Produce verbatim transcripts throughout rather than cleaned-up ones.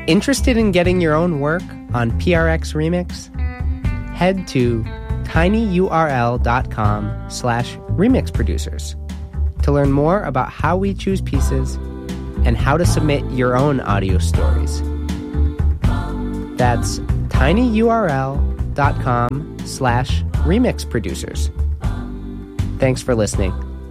Interested in getting your own work on P R X Remix? Head to tinyurl.com slash remix producers to learn more about how we choose pieces and how to submit your own audio stories. That's tinyurl.com slash remix producers. Thanks for listening.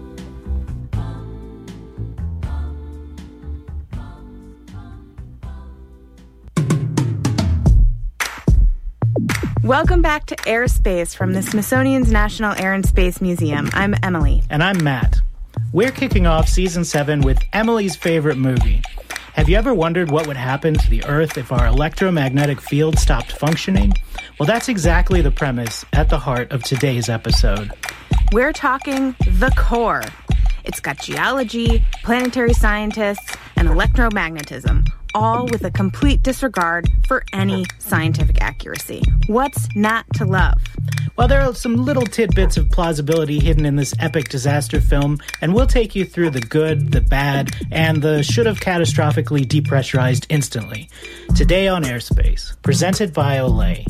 Welcome back to Airspace from the Smithsonian's National Air and Space Museum. I'm Emily. And I'm Matt. We're kicking off season seven with Emily's favorite movie. Have you ever wondered what would happen to the Earth if our electromagnetic field stopped functioning? Well, that's exactly the premise at the heart of today's episode. We're talking the core. It's got geology, planetary scientists, and electromagnetism, all with a complete disregard for any scientific accuracy. What's not to love? Well, there are some little tidbits of plausibility hidden in this epic disaster film, and we'll take you through the good, the bad, and the should have catastrophically depressurized instantly. Today on Airspace, presented by Olay.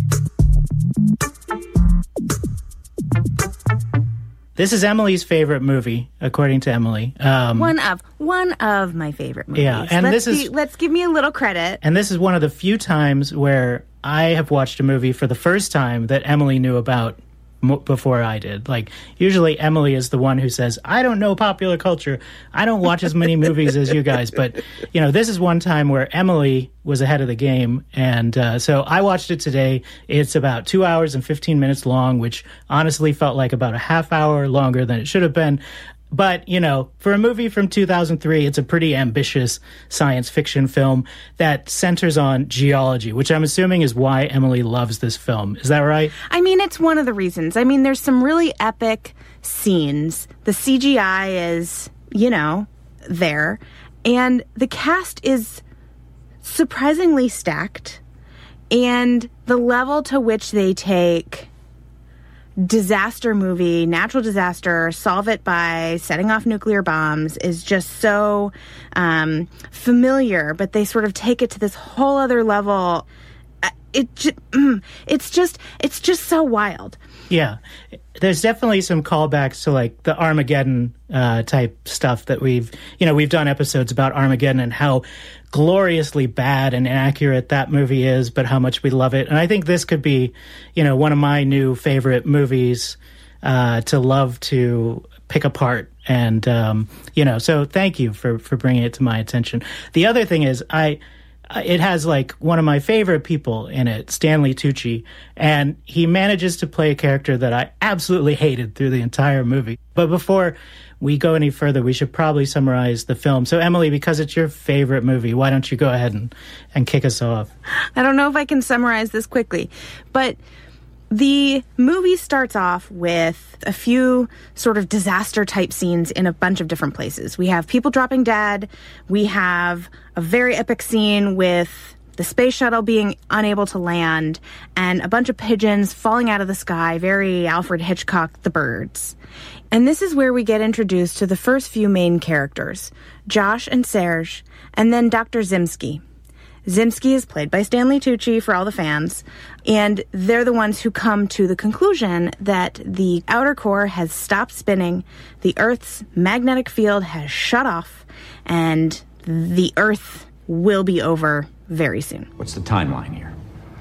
This is Emily's favorite movie, according to Emily. Um, one of one of my favorite movies. Yeah, and let's this be, is let's give me a little credit. And this is one of the few times where I have watched a movie for the first time that Emily knew about m- before I did. Like, usually Emily is the one who says, I don't know popular culture. I don't watch as many movies as you guys. But, you know, this is one time where Emily was ahead of the game. And uh, so I watched it today. It's about two hours and fifteen minutes long, which honestly felt like about a half hour longer than it should have been. But, you know, for a movie from two thousand three, it's a pretty ambitious science fiction film that centers on geology, which I'm assuming is why Emily loves this film. Is that right? I mean, it's one of the reasons. I mean, there's some really epic scenes. The C G I is, you know, there. And the cast is surprisingly stacked. And the level to which they take disaster movie, natural disaster, solve it by setting off nuclear bombs is just so um, familiar, but they sort of take it to this whole other level. It just, it's just, it's just so wild. Yeah. There's definitely some callbacks to like the Armageddon uh, type stuff that we've, you know, we've done episodes about Armageddon and how gloriously bad and inaccurate that movie is, but how much we love it. And I think this could be, you know, one of my new favorite movies uh, to love to pick apart. And, um, you know, so thank you for, for bringing it to my attention. The other thing is I... It has, like, one of my favorite people in it, Stanley Tucci, and he manages to play a character that I absolutely hated through the entire movie. But before we go any further, we should probably summarize the film. So, Emily, because it's your favorite movie, why don't you go ahead and, and kick us off? I don't know if I can summarize this quickly, but the movie starts off with a few sort of disaster-type scenes in a bunch of different places. We have people dropping dead. We have a very epic scene with the space shuttle being unable to land and a bunch of pigeons falling out of the sky, very Alfred Hitchcock, The Birds. And this is where we get introduced to the first few main characters, Josh and Serge, and then Doctor Zimsky. Zimsky is played by Stanley Tucci for all the fans, and they're the ones who come to the conclusion that the outer core has stopped spinning, the Earth's magnetic field has shut off, and the Earth will be over very soon. What's the timeline here?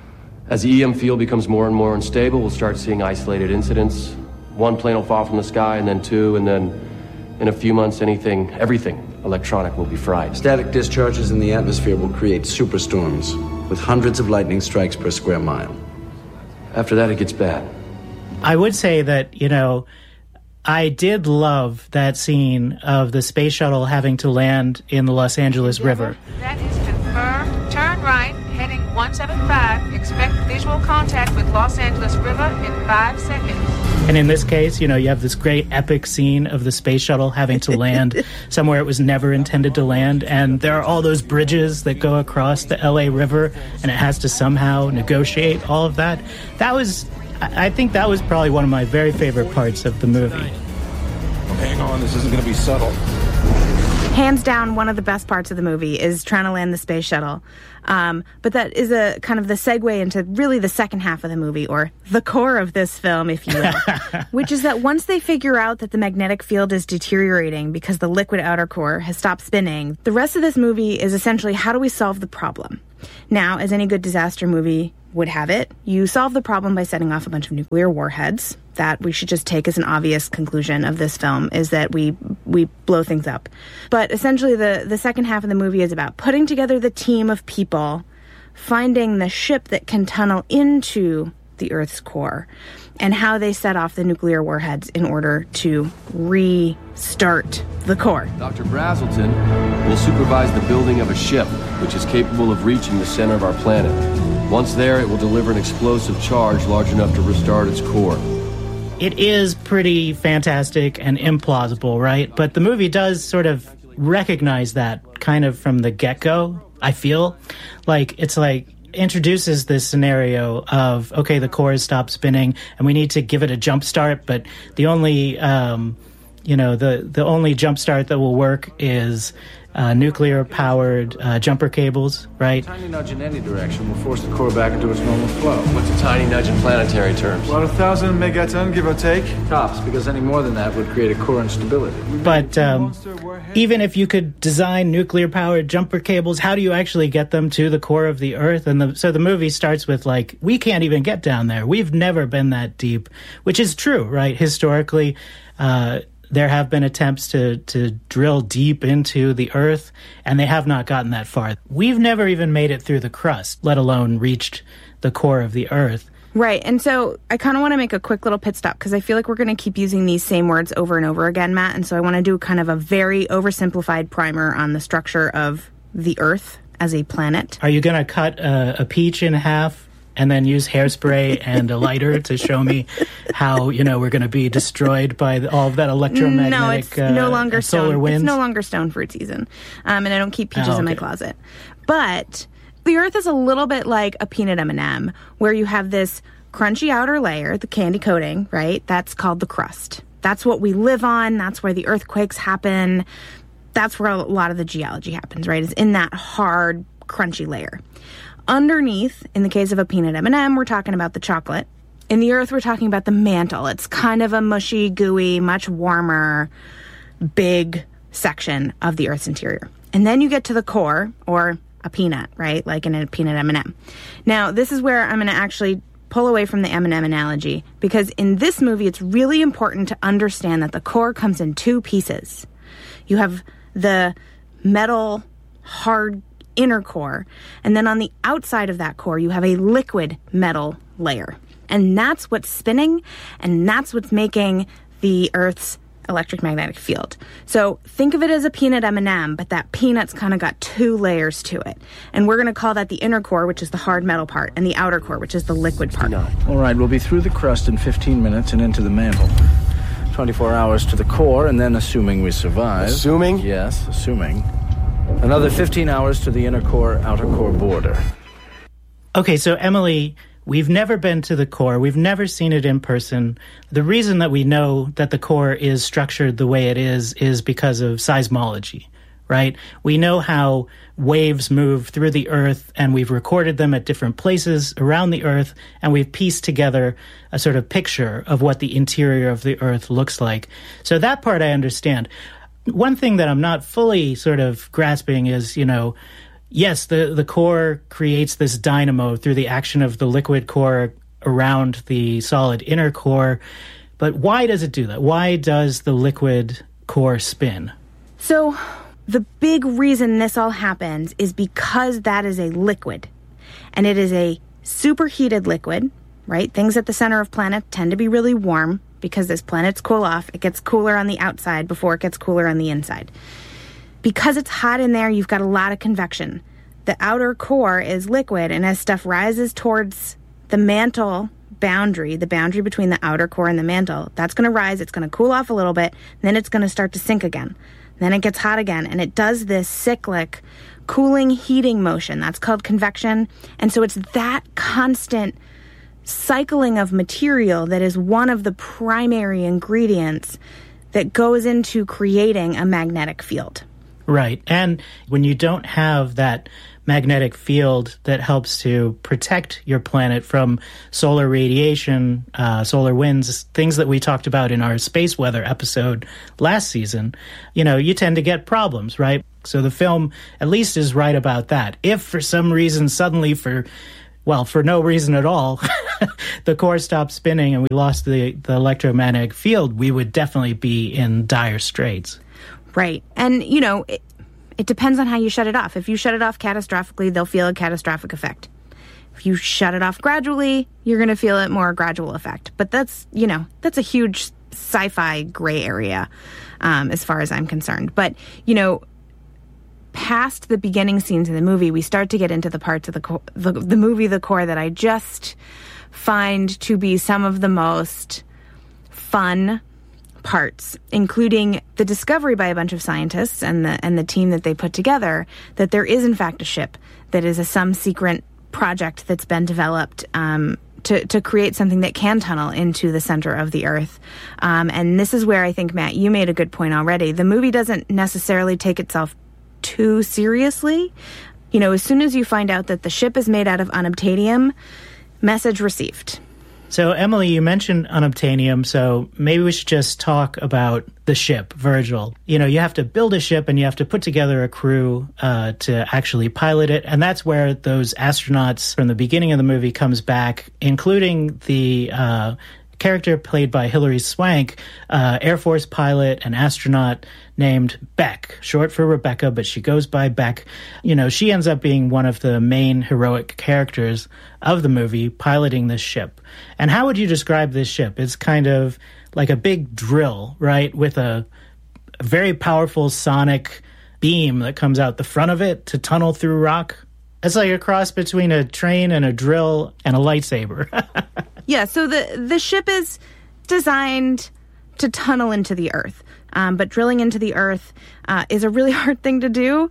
As the E M field becomes more and more unstable, we'll start seeing isolated incidents. One plane will fall from the sky, and then two, and then in a few months, anything, everything electronic will be fried. Static discharges in the atmosphere will create superstorms with hundreds of lightning strikes per square mile. After that, it gets bad. I would say that, you know, I did love that scene of the space shuttle having to land in the Los Angeles River. That is confirmed. Turn right, heading one seven five. Expect visual contact with Los Angeles River in five seconds. And in this case, you know, you have this great epic scene of the space shuttle having to land somewhere it was never intended to land. And there are all those bridges that go across the L A River, and it has to somehow negotiate all of that. That was, I think that was probably one of my very favorite parts of the movie. Hang on, this isn't going to be subtle. Hands down, one of the best parts of the movie is trying to land the space shuttle. Um, but that is a kind of the segue into really the second half of the movie, or the core of this film, if you will, which is that once they figure out that the magnetic field is deteriorating because the liquid outer core has stopped spinning, the rest of this movie is essentially how do we solve the problem? Now, as any good disaster movie would have it, you solve the problem by setting off a bunch of nuclear warheads. That we should just take as an obvious conclusion of this film is that we we blow things up. But essentially the, the second half of the movie is about putting together the team of people, finding the ship that can tunnel into the Earth's core, and how they set off the nuclear warheads in order to restart the core. Doctor Brazelton will supervise the building of a ship which is capable of reaching the center of our planet. Once there, it will deliver an explosive charge large enough to restart its core. It is pretty fantastic and implausible, right? But the movie does sort of recognize that kind of from the get-go, I feel. Like, it's like, introduces this scenario of, okay, the core has stopped spinning and we need to give it a jump start, but the only, um, you know, the, the only jump start that will work is Uh, nuclear-powered uh, jumper cables, right? A tiny nudge in any direction will force the core back into its normal flow. What's a tiny nudge in planetary terms? About a thousand megaton, give or take. Tops, because any more than that would create a core instability. But um, even if you could design nuclear-powered jumper cables, how do you actually get them to the core of the Earth? And the, so the movie starts with, like, we can't even get down there. We've never been that deep, which is true, right? Historically, uh, there have been attempts to, to drill deep into the Earth, and they have not gotten that far. We've never even made it through the crust, let alone reached the core of the Earth. Right, and so I kind of want to make a quick little pit stop, because I feel like we're going to keep using these same words over and over again, Matt, and so I want to do kind of a very oversimplified primer on the structure of the Earth as a planet. Are you going to cut a, a peach in half and then use hairspray and a lighter to show me how, you know, we're going to be destroyed by the, all of that electromagnetic no, it's uh, no longer solar stone. winds? It's no longer stone fruit season, um, and I don't keep peaches oh, okay. in my closet. But the Earth is a little bit like a peanut M and M, where you have this crunchy outer layer, the candy coating, right? That's called the crust. That's what we live on. That's where the earthquakes happen. That's where a lot of the geology happens, right? Is in that hard, crunchy layer. Underneath, in the case of a peanut M and M, we're talking about the chocolate. In the Earth, we're talking about the mantle. It's kind of a mushy, gooey, much warmer, big section of the Earth's interior. And then you get to the core, or a peanut, right? Like in a peanut M and M. Now, this is where I'm going to actually pull away from the M and M analogy, because in this movie, it's really important to understand that the core comes in two pieces. You have the metal, hard inner core, and then on the outside of that core you have a liquid metal layer, and that's what's spinning, and that's what's making the Earth's electric magnetic field. So think of it as a peanut M and M, but that peanut's kind of got two layers to it, and we're going to call that the inner core, which is the hard metal part, and the outer core, which is the liquid part. All right, we'll be through the crust in fifteen minutes and into the mantle. twenty-four hours to the core, and then assuming we survive. Assuming? Yes, assuming. Another fifteen hours to the inner core, outer core border. Okay, so Emily, we've never been to the core. We've never seen it in person. The reason that we know that the core is structured the way it is is because of seismology, right? We know how waves move through the Earth, and we've recorded them at different places around the Earth, and we've pieced together a sort of picture of what the interior of the Earth looks like. So that part I understand. One thing that I'm not fully sort of grasping is, you know, yes, the, the core creates this dynamo through the action of the liquid core around the solid inner core, but why does it do that? Why does the liquid core spin? So the big reason this all happens is because that is a liquid, and it is a superheated liquid, right? Things at the center of planets tend to be really warm, because as planets cool off, it gets cooler on the outside before it gets cooler on the inside. Because it's hot in there, you've got a lot of convection. The outer core is liquid, and as stuff rises towards the mantle boundary, the boundary between the outer core and the mantle, that's going to rise, it's going to cool off a little bit, then it's going to start to sink again. Then it gets hot again, and it does this cyclic cooling, heating motion. That's called convection. And so it's that constant cycling of material that is one of the primary ingredients that goes into creating a magnetic field. Right. And when you don't have that magnetic field that helps to protect your planet from solar radiation, uh, solar winds, things that we talked about in our space weather episode last season, you know, you tend to get problems, right? So the film at least is right about that. If for some reason suddenly for, well, for no reason at all, the core stopped spinning and we lost the, the electromagnetic field, we would definitely be in dire straits. Right. And, you know, it, it depends on how you shut it off. If you shut it off catastrophically, they'll feel a catastrophic effect. If you shut it off gradually, you're going to feel it more gradual effect. But that's, you know, that's a huge sci-fi gray area um, as far as I'm concerned. But, you know, past the beginning scenes in the movie, we start to get into the parts of the, co- the, the movie, the core, that I just find to be some of the most fun parts, including the discovery by a bunch of scientists and the and the team that they put together that there is in fact a ship that is a some secret project that's been developed um, to to create something that can tunnel into the center of the Earth. Um, and this is where I think, Matt, you made a good point already. The movie doesn't necessarily take itself too seriously. You know, as soon as you find out that the ship is made out of unobtainium, message received. So, Emily, you mentioned unobtainium, so maybe we should just talk about the ship, Virgil. You know, you have to build a ship and you have to put together a crew uh, to actually pilot it, and that's where those astronauts from the beginning of the movie comes back, including the uh, character played by Hilary Swank, uh, Air Force pilot and astronaut named Beck, short for Rebecca, but she goes by Beck. You know, she ends up being one of the main heroic characters of the movie, piloting this ship. And how would you describe this ship? It's kind of like a big drill, right, with a, a very powerful sonic beam that comes out the front of it to tunnel through rock. It's like a cross between a train and a drill and a lightsaber. Yeah, so the, the ship is designed to tunnel into the Earth. Um, but drilling into the Earth uh, is a really hard thing to do.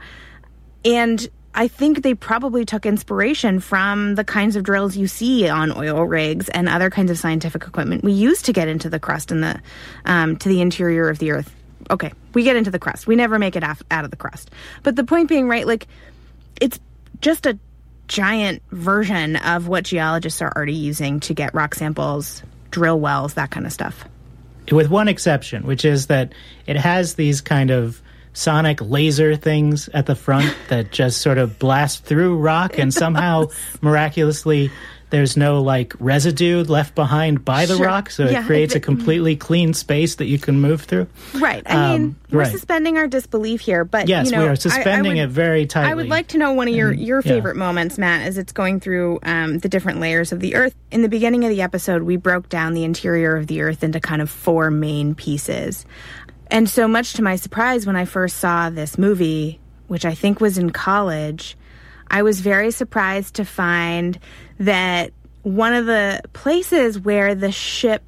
And I think they probably took inspiration from the kinds of drills you see on oil rigs and other kinds of scientific equipment we use to get into the crust and the um, to the interior of the Earth. Okay, we get into the crust. We never make it out of the crust. But the point being, right, like, it's just a giant version of what geologists are already using to get rock samples, drill wells, that kind of stuff. With one exception, which is that it has these kind of sonic laser things at the front that just sort of blast through rock, and somehow miraculously there's no like residue left behind by the sure. rock, so yeah, it creates it, a completely clean space that you can move through. Right. I um, mean, we're right. suspending our disbelief here, but yes, you know, we are suspending I, I would, it very tightly. I would like to know one of your, and, your favorite yeah. moments, Matt, as it's going through um, the different layers of the Earth. In the beginning of the episode, we broke down the interior of the Earth into kind of four main pieces. And so much to my surprise, when I first saw this movie, which I think was in college, I was very surprised to find that one of the places where the ship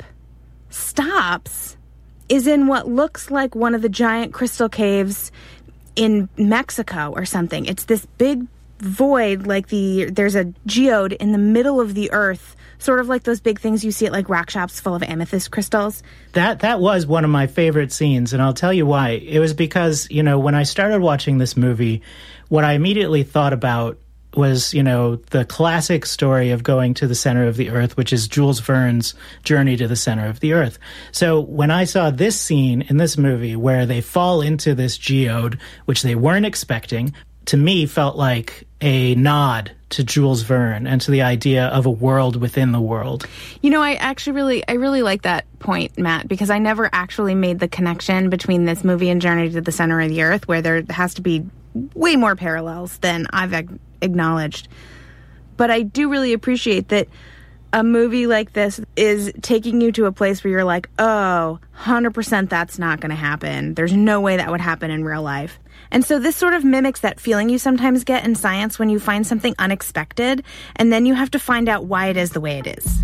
stops is in what looks like one of the giant crystal caves in Mexico or something. It's this big void, like the there's a geode in the middle of the Earth, sort of like those big things you see at like rock shops full of amethyst crystals. That that was one of my favorite scenes, and I'll tell you why. It was because, you know, when I started watching this movie, what I immediately thought about was, you know, the classic story of going to the center of the Earth, which is Jules Verne's Journey to the Center of the Earth. So when I saw this scene in this movie where they fall into this geode, which they weren't expecting, to me felt like a nod to Jules Verne and to the idea of a world within the world. You know, I actually really, I really like that point, Matt, because I never actually made the connection between this movie and Journey to the Center of the Earth, where there has to be way more parallels than I've ag- acknowledged. But I do really appreciate that a movie like this is taking you to a place where you're like, oh, one hundred percent that's not going to happen. There's no way that would happen in real life. And so this sort of mimics that feeling you sometimes get in science when you find something unexpected, and then you have to find out why it is the way it is.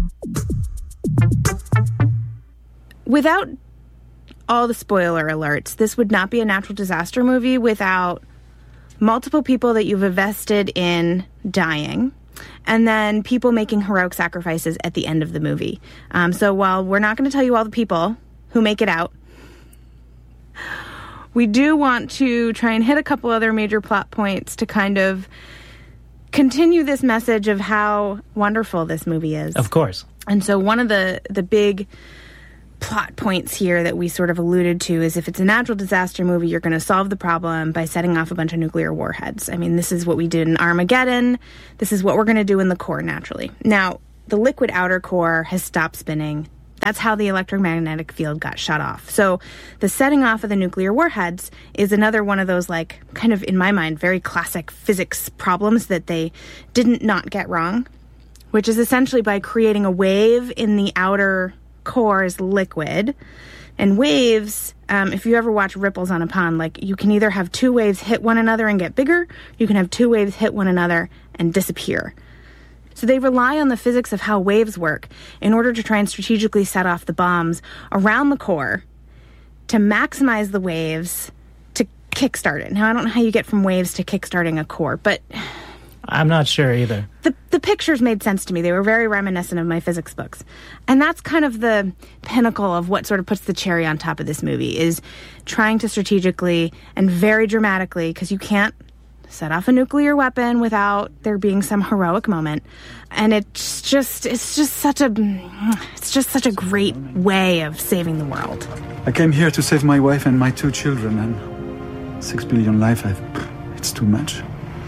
Without all the spoiler alerts, this would not be a natural disaster movie without multiple people that you've invested in dying, and then people making heroic sacrifices at the end of the movie. Um, so while we're not going to tell you all the people who make it out, we do want to try and hit a couple other major plot points to kind of continue this message of how wonderful this movie is. Of course. And so one of the, the big plot points here that we sort of alluded to is if it's a natural disaster movie, you're going to solve the problem by setting off a bunch of nuclear warheads. I mean, this is what we did in Armageddon. This is what we're going to do in the core naturally. Now, the liquid outer core has stopped spinning. That's how the electromagnetic field got shut off. So the setting off of the nuclear warheads is another one of those, like, kind of, in my mind, very classic physics problems that they didn't not get wrong, which is essentially by creating a wave in the outer core's liquid. And waves, um, if you ever watch ripples on a pond, like, you can either have two waves hit one another and get bigger, you can have two waves hit one another and disappear. So they rely on the physics of how waves work in order to try and strategically set off the bombs around the core to maximize the waves to kickstart it. Now, I don't know how you get from waves to kickstarting a core, but I'm not sure either. The the pictures made sense to me. They were very reminiscent of my physics books. And that's kind of the pinnacle of what sort of puts the cherry on top of this movie, is trying to strategically and very dramatically, because you can't set off a nuclear weapon without there being some heroic moment. And it's just it's just such a it's just such a great way of saving the world. I came here to save my wife and my two children, and six billion lives, it's too much.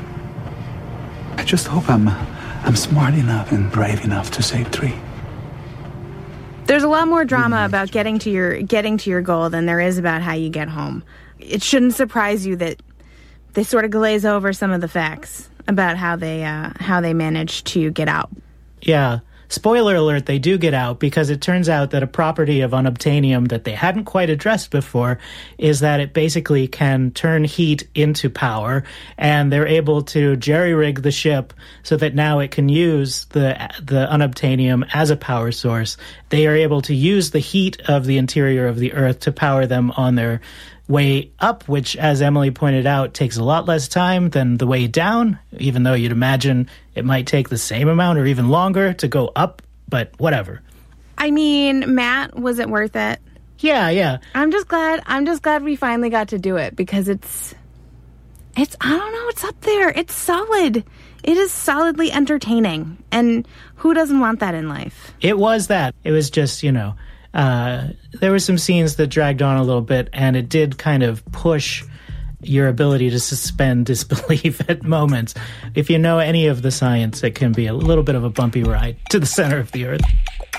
I just hope I'm I'm smart enough and brave enough to save three. There's a lot more drama about getting to your getting to your goal than there is about how you get home. It shouldn't surprise you that they sort of glaze over some of the facts about how they uh, how they managed to get out. Yeah. Spoiler alert, they do get out, because it turns out that a property of unobtainium that they hadn't quite addressed before is that it basically can turn heat into power, and they're able to jerry-rig the ship so that now it can use the the unobtainium as a power source. They are able to use the heat of the interior of the Earth to power them on their way up, which, as Emily pointed out, takes a lot less time than the way down, even though you'd imagine it might take the same amount or even longer to go up, but whatever. I mean, Matt, was it worth it? Yeah, yeah. I'm just glad I'm just glad we finally got to do it, because it's it's I don't know, it's up there. It's solid. It is solidly entertaining. And who doesn't want that in life? It was that. It was just, you know, Uh, there were some scenes that dragged on a little bit, and it did kind of push your ability to suspend disbelief at moments. If you know any of the science, it can be a little bit of a bumpy ride to the center of the Earth.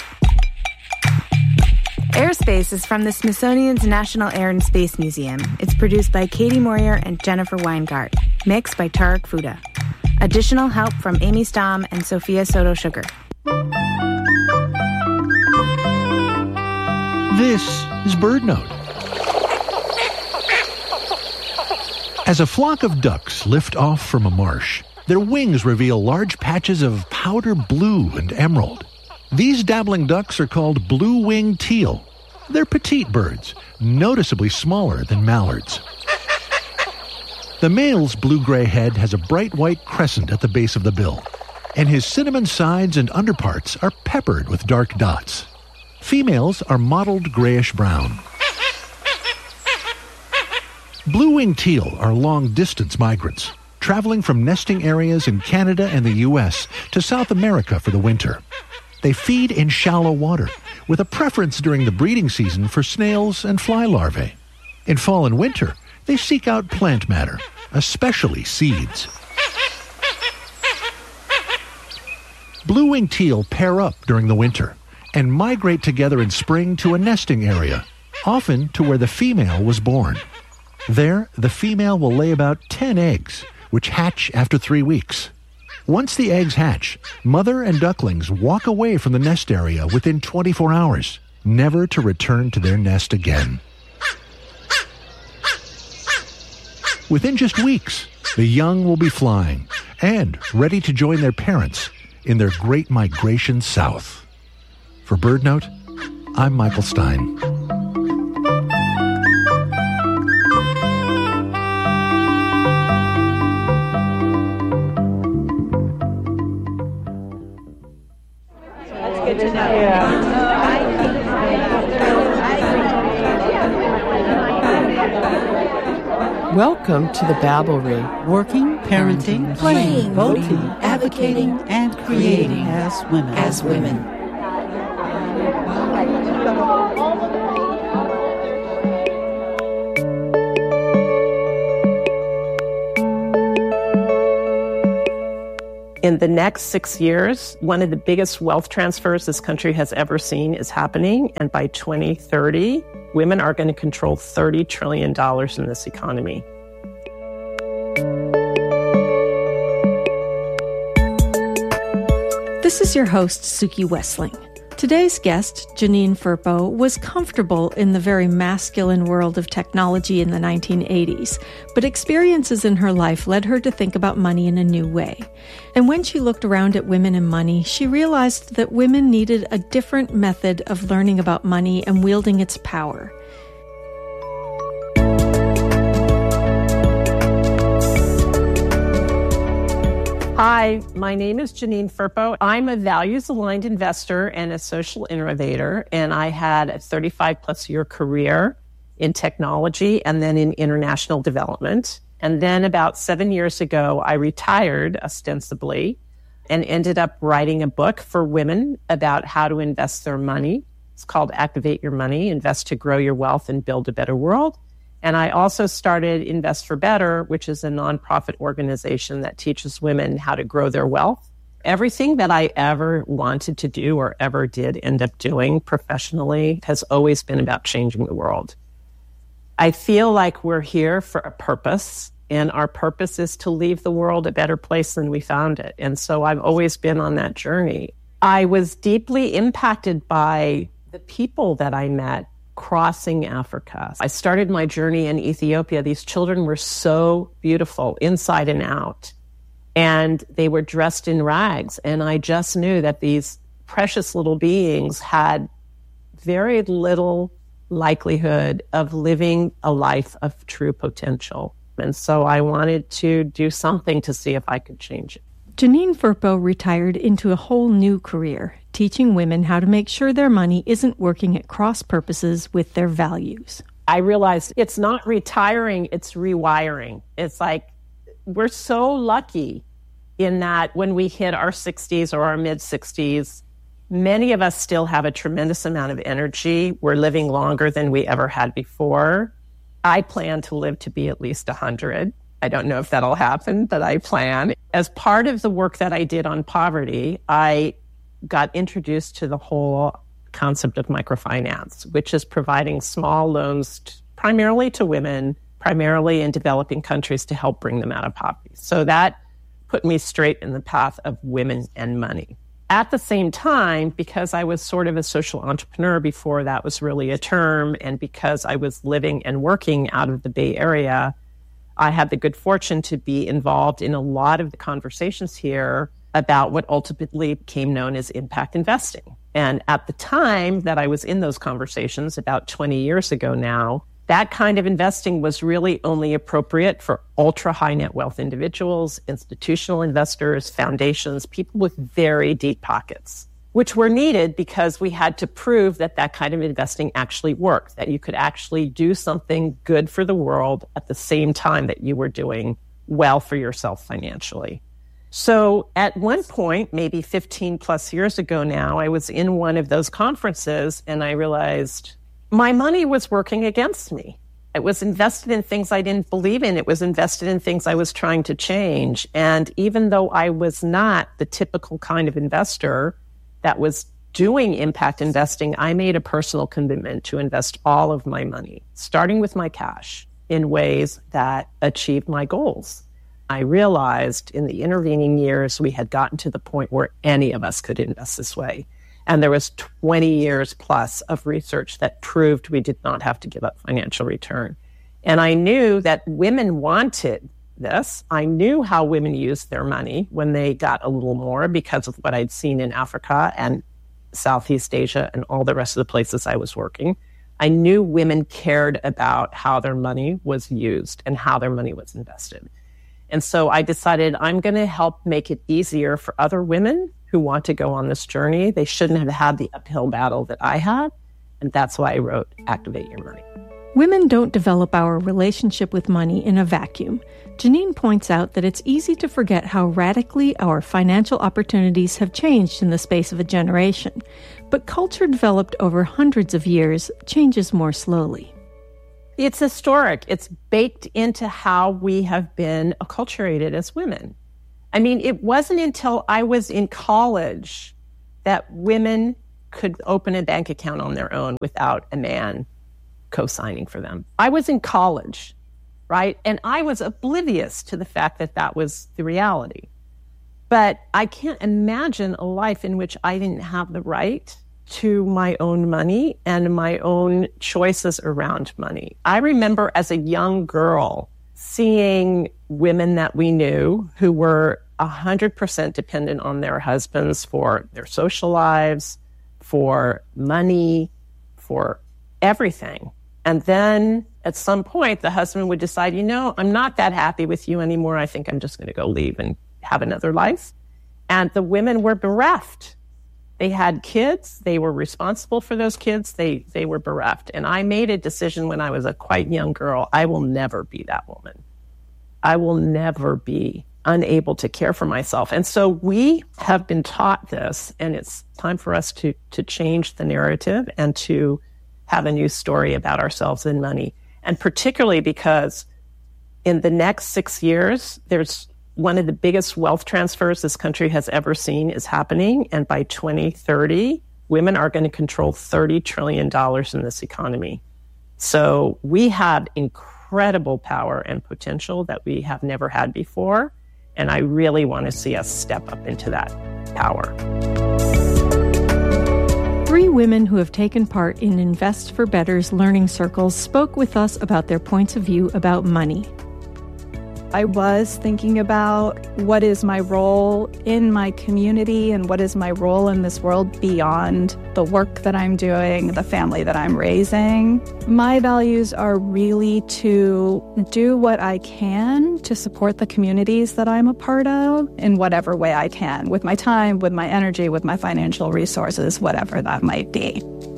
Airspace is from the Smithsonian's National Air and Space Museum. It's produced by Katie Moyer and Jennifer Weingart. Mixed by Tarek Fuda. Additional help from Amy Stamm and Sophia Soto-Sugar. This is BirdNote. As a flock of ducks lift off from a marsh, their wings reveal large patches of powder blue and emerald. These dabbling ducks are called blue-winged teal. They're petite birds, noticeably smaller than mallards. The male's blue-gray head has a bright white crescent at the base of the bill, and his cinnamon sides and underparts are peppered with dark dots. Females are mottled grayish-brown. Blue-winged teal are long-distance migrants, traveling from nesting areas in Canada and the U S to South America for the winter. They feed in shallow water, with a preference during the breeding season for snails and fly larvae. In fall and winter, they seek out plant matter, especially seeds. Blue-winged teal pair up during the winter and migrate together in spring to a nesting area, often to where the female was born. There, the female will lay about ten eggs, which hatch after three weeks. Once the eggs hatch, mother and ducklings walk away from the nest area within twenty-four hours, never to return to their nest again. Within just weeks, the young will be flying and ready to join their parents in their great migration south. For BirdNote, I'm Michael Stein. That's good to know. Yeah. Yeah. Welcome to the Babblery. Working, parenting, playing, voting, advocating, and creating as women. As women. In the next six years, one of the biggest wealth transfers this country has ever seen is happening. And by twenty thirty, women are going to control thirty trillion dollars in this economy. This is your host, Suki Wessling. Today's guest, Janine Firpo, was comfortable in the very masculine world of technology in the nineteen eighties, but experiences in her life led her to think about money in a new way. And when she looked around at women and money, she realized that women needed a different method of learning about money and wielding its power. Hi, my name is Janine Firpo. I'm a values-aligned investor and a social innovator, and I had a thirty-five plus year career in technology and then in international development. And then about seven years ago, I retired ostensibly and ended up writing a book for women about how to invest their money. It's called Activate Your Money, Invest to Grow Your Wealth and Build a Better World. And I also started Invest for Better, which is a nonprofit organization that teaches women how to grow their wealth. Everything that I ever wanted to do or ever did end up doing professionally has always been about changing the world. I feel like we're here for a purpose, and our purpose is to leave the world a better place than we found it. And so I've always been on that journey. I was deeply impacted by the people that I met crossing Africa. I started my journey in Ethiopia. These children were so beautiful inside and out, and they were dressed in rags. And I just knew that these precious little beings had very little likelihood of living a life of true potential. And so I wanted to do something to see if I could change it. Janine Firpo retired into a whole new career, teaching women how to make sure their money isn't working at cross purposes with their values. I realized it's not retiring, it's rewiring. It's like we're so lucky in that when we hit our sixties or our mid-sixties, many of us still have a tremendous amount of energy. We're living longer than we ever had before. I plan to live to be at least one hundred. I don't know if that'll happen, but I plan. As part of the work that I did on poverty, I got introduced to the whole concept of microfinance, which is providing small loans to, primarily to women, primarily in developing countries, to help bring them out of poverty. So that put me straight in the path of women and money. At the same time, because I was sort of a social entrepreneur before that was really a term, and because I was living and working out of the Bay Area, I had the good fortune to be involved in a lot of the conversations here about what ultimately became known as impact investing. And at the time that I was in those conversations, about twenty years ago now, that kind of investing was really only appropriate for ultra high net wealth individuals, institutional investors, foundations, people with very deep pockets, which were needed because we had to prove that that kind of investing actually worked, that you could actually do something good for the world at the same time that you were doing well for yourself financially. So at one point, maybe fifteen plus years ago now, I was in one of those conferences and I realized my money was working against me. It was invested in things I didn't believe in. It was invested in things I was trying to change. And even though I was not the typical kind of investor that was doing impact investing, I made a personal commitment to invest all of my money, starting with my cash, in ways that achieved my goals. I realized in the intervening years, we had gotten to the point where any of us could invest this way. And there was twenty years plus of research that proved we did not have to give up financial return. And I knew that women wanted this. I knew how women used their money when they got a little more because of what I'd seen in Africa and Southeast Asia and all the rest of the places I was working. I knew women cared about how their money was used and how their money was invested. And so I decided I'm going to help make it easier for other women who want to go on this journey. They shouldn't have had the uphill battle that I had. And that's why I wrote Activate Your Money. Women don't develop our relationship with money in a vacuum. Janine points out that it's easy to forget how radically our financial opportunities have changed in the space of a generation. But culture developed over hundreds of years changes more slowly. It's historic. It's baked into how we have been acculturated as women. I mean, it wasn't until I was in college that women could open a bank account on their own without a man co-signing for them. I was in college, right? And I was oblivious to the fact that that was the reality. But I can't imagine a life in which I didn't have the right to my own money and my own choices around money. I remember as a young girl seeing women that we knew who were one hundred percent dependent on their husbands for their social lives, for money, for everything. And then at some point, the husband would decide, you know, I'm not that happy with you anymore. I think I'm just going to go leave and have another life. And the women were bereft. They had kids. They were responsible for those kids. They they were bereft. And I made a decision when I was a quite young girl. I will never be that woman. I will never be unable to care for myself. And so we have been taught this, and it's time for us to to change the narrative and to have a new story about ourselves and money. And particularly because in the next six years, there's one of the biggest wealth transfers this country has ever seen is happening. And by twenty thirty, women are going to control thirty trillion dollars in this economy. So we have incredible power and potential that we have never had before. And I really want to see us step up into that power. Three women who have taken part in Invest for Better's learning circles spoke with us about their points of view about money. I was thinking about what is my role in my community and what is my role in this world beyond the work that I'm doing, the family that I'm raising. My values are really to do what I can to support the communities that I'm a part of in whatever way I can, with my time, with my energy, with my financial resources, whatever that might be.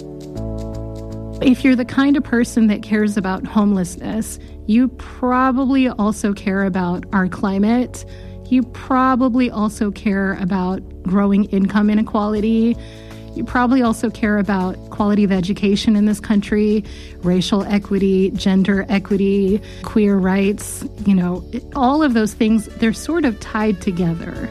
If you're the kind of person that cares about homelessness, you probably also care about our climate. You probably also care about growing income inequality. You probably also care about quality of education in this country, racial equity, gender equity, queer rights. You know, all of those things, they're sort of tied together.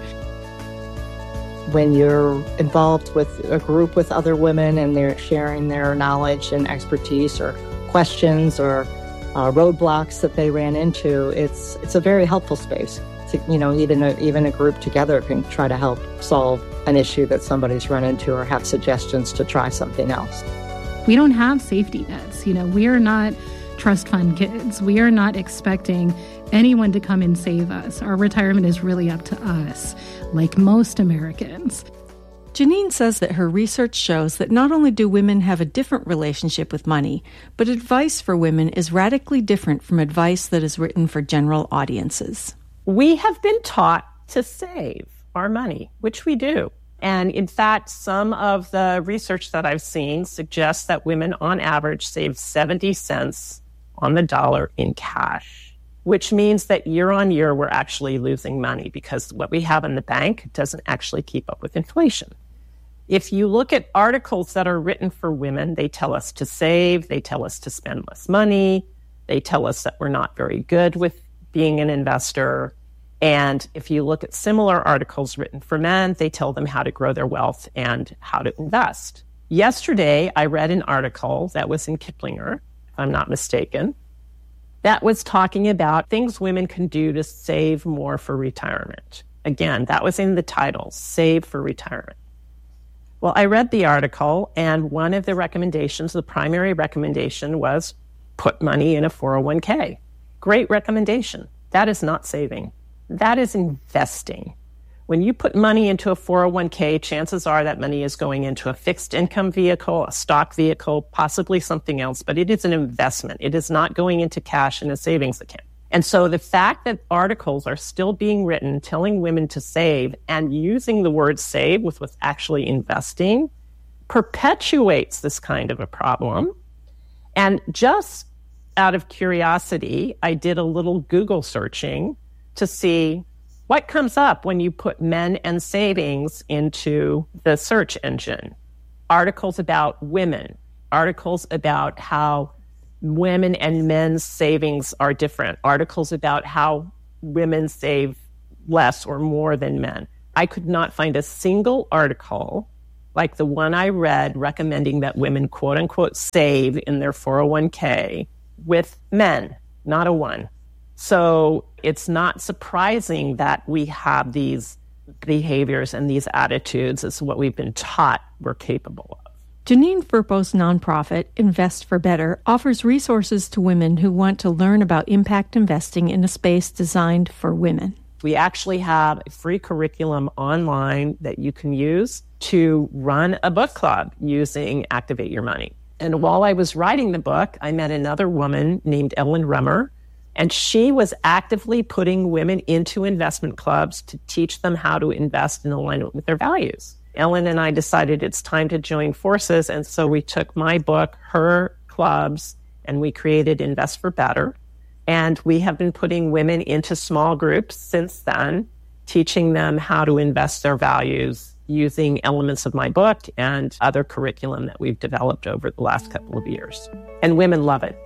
When you're involved with a group with other women and they're sharing their knowledge and expertise or questions or uh, roadblocks that they ran into, it's it's a very helpful space. To, you know, even a, even a group together can try to help solve an issue that somebody's run into or have suggestions to try something else. We don't have safety nets. You know, we are not trust fund kids. We are not expecting anyone to come and save us. Our retirement is really up to us, like most Americans. Janine says that her research shows that not only do women have a different relationship with money, but advice for women is radically different from advice that is written for general audiences. We have been taught to save our money, which we do. And in fact, some of the research that I've seen suggests that women on average save seventy cents on the dollar in cash, which means that year on year, we're actually losing money because what we have in the bank doesn't actually keep up with inflation. If you look at articles that are written for women, they tell us to save, they tell us to spend less money, they tell us that we're not very good with being an investor. And if you look at similar articles written for men, they tell them how to grow their wealth and how to invest. Yesterday, I read an article that was in Kiplinger, if I'm not mistaken, that was talking about things women can do to save more for retirement. Again, that was in the title, Save for Retirement. Well, I read the article, and one of the recommendations, the primary recommendation, was put money in a four oh one k. Great recommendation. That is not saving. That is investing. When you put money into a four oh one k, chances are that money is going into a fixed income vehicle, a stock vehicle, possibly something else, but it is an investment. It is not going into cash in a savings account. And so the fact that articles are still being written telling women to save and using the word save with what's actually investing perpetuates this kind of a problem. And just out of curiosity, I did a little Google searching to see what comes up when you put men and savings into the search engine. Articles about women, articles about how women and men's savings are different, articles about how women save less or more than men. I could not find a single article like the one I read recommending that women, quote unquote, save in their four oh one k with men, not a one. So it's not surprising that we have these behaviors and these attitudes. It's what we've been taught we're capable of. Janine Firpo's nonprofit, Invest for Better, offers resources to women who want to learn about impact investing in a space designed for women. We actually have a free curriculum online that you can use to run a book club using Activate Your Money. And while I was writing the book, I met another woman named Ellen Remmer, and she was actively putting women into investment clubs to teach them how to invest in alignment with their values. Ellen and I decided it's time to join forces, and so we took my book, her clubs, and we created Invest for Better. And we have been putting women into small groups since then, teaching them how to invest their values using elements of my book and other curriculum that we've developed over the last couple of years. And women love it.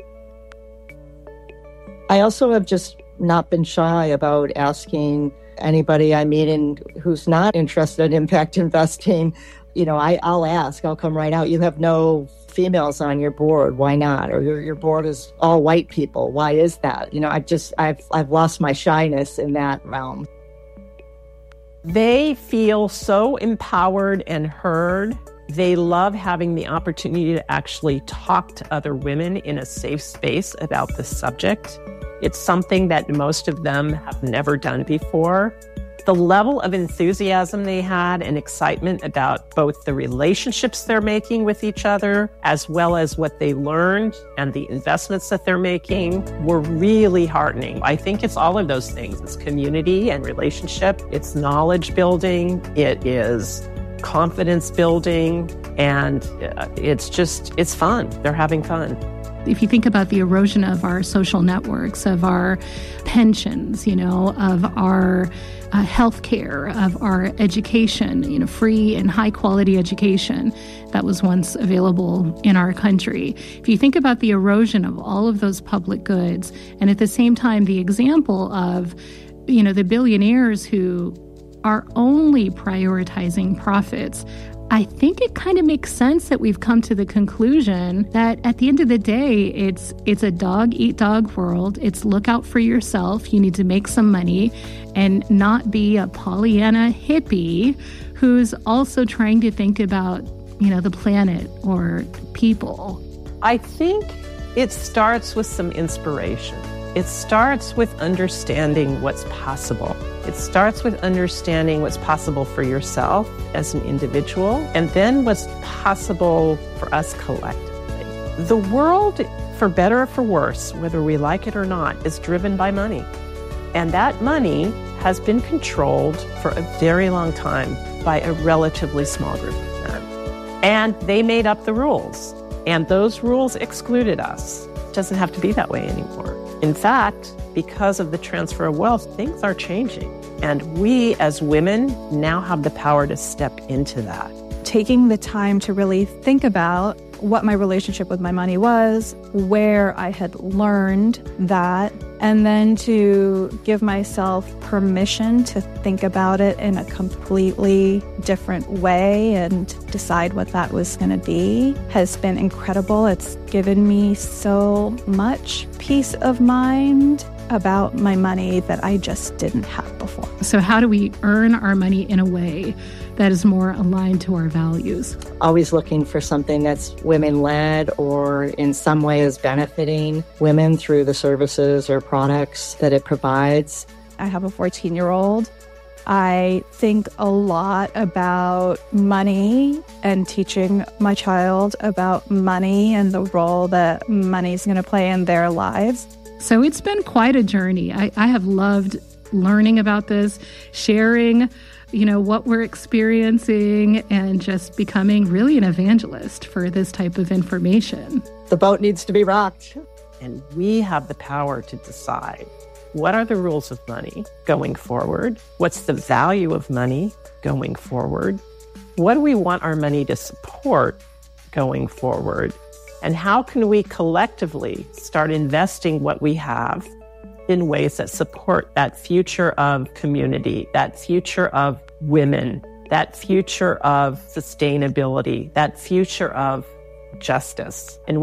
I also have just not been shy about asking anybody I meet in who's not interested in impact investing. You know, I, I'll ask, I'll come right out. You have no females on your board. Why not? Or your, your board is all white people. Why is that? You know, I just, I've, I've lost my shyness in that realm. They feel so empowered and heard. They love having the opportunity to actually talk to other women in a safe space about this subject. It's something that most of them have never done before. The level of enthusiasm they had and excitement about both the relationships they're making with each other, as well as what they learned and the investments that they're making, were really heartening. I think it's all of those things. It's community and relationship. It's knowledge building. It is confidence building. And it's just, it's fun. They're having fun. If you think about the erosion of our social networks, of our pensions, you know, of our uh, health care, of our education, you know, free and high quality education that was once available in our country. If you think about the erosion of all of those public goods, and at the same time, the example of, you know, the billionaires who are only prioritizing profits, I think it kind of makes sense that we've come to the conclusion that at the end of the day, it's it's a dog-eat-dog world. It's look out for yourself. You need to make some money and not be a Pollyanna hippie who's also trying to think about, you know, the planet or people. I think it starts with some inspiration. It starts with understanding what's possible. It starts with understanding what's possible for yourself as an individual, and then what's possible for us collectively. The world, for better or for worse, whether we like it or not, is driven by money. And that money has been controlled for a very long time by a relatively small group of men. And they made up the rules. And those rules excluded us. It doesn't have to be that way anymore. In fact, because of the transfer of wealth, things are changing. And we as women now have the power to step into that. Taking the time to really think about what my relationship with my money was, where I had learned that, and then to give myself permission to think about it in a completely different way and decide what that was going to be has been incredible. It's given me so much peace of mind about my money that I just didn't have before. So how do we earn our money in a way that is more aligned to our values? Always looking for something that's women-led or in some way is benefiting women through the services or products that it provides. I have a fourteen-year-old. I think a lot about money and teaching my child about money and the role that money is going to play in their lives. So it's been quite a journey. I, I have loved learning about this, sharing, you know, what we're experiencing, and just becoming really an evangelist for this type of information. The boat needs to be rocked. And we have the power to decide what are the rules of money going forward? What's the value of money going forward? What do we want our money to support going forward? And how can we collectively start investing what we have in ways that support that future of community, that future of women, that future of sustainability, that future of justice? And